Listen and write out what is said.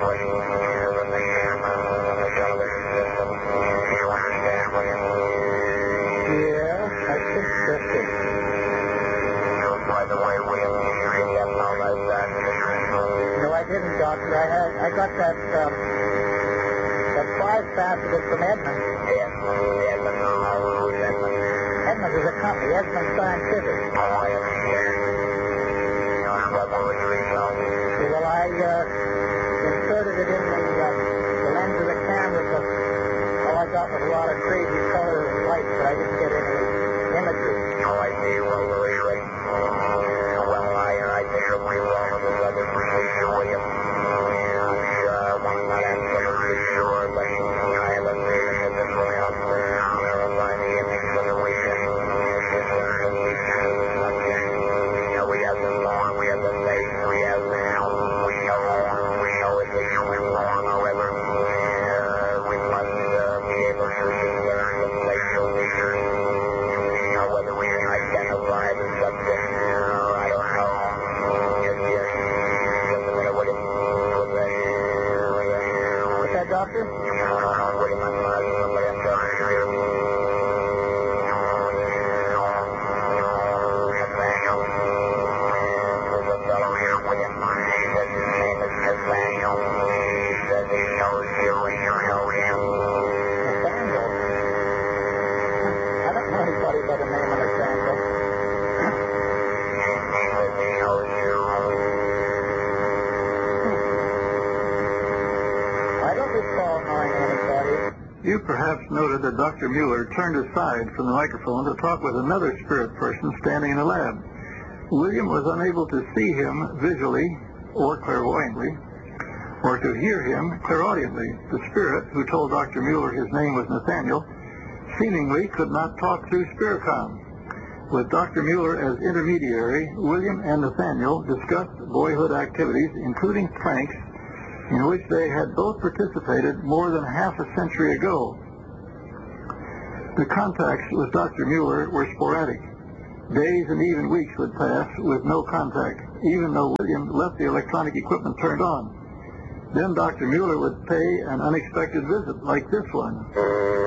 Yeah, I think that's it. By the way, William, you didn't know that. No, I didn't, Doctor. I got that 5-faceted from Edmund. Yes, Edmund. Who's Edmund? Edmund is a company, Edmund Scientific. Oh, I understand. What was the result? Well, I inserted it in the lens of the camera, but all I got was a lot of crazy color and light, but I didn't get any images. Oh, I see. Well, really. Well, I think if we roll with another procedure, William, I'm not absolutely sure, but I have a feeling that this will help verify the image of the weekend. We have the lawn, we have the lake, we have the elm, we know it's a human lawn, however, we must be able to discern the facial features, whether we can identify the subject, I don't know. Just a minute, William. What's that, Doctor? William, I'm sorry. Fellow here, William. He says his name is Nathaniel. He says he knows you and you know him. Nathaniel? I don't know anybody by the name of Nathaniel. He says he knows you. I don't recall knowing anybody. You perhaps noted that Dr. Mueller turned aside from the microphone to talk with another spirit person standing in the lab. William was unable to see him visually or clairvoyantly, or to hear him clairaudiently. The spirit, who told Dr. Mueller his name was Nathaniel, seemingly could not talk through Spiricom. With Dr. Mueller as intermediary, William and Nathaniel discussed boyhood activities, including pranks, in which they had both participated more than half a century ago. The contacts with Dr. Mueller were sporadic. Days and even weeks would pass with no contact, even though William left the electronic equipment turned on. Then Dr. Mueller would pay an unexpected visit like this one.